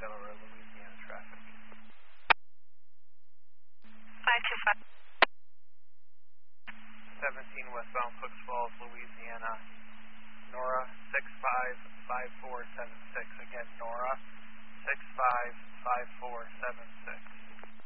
Delaware, Louisiana traffic. 525. 17 westbound Cooks Falls, Louisiana, Nora 655476. Again, Nora 655476.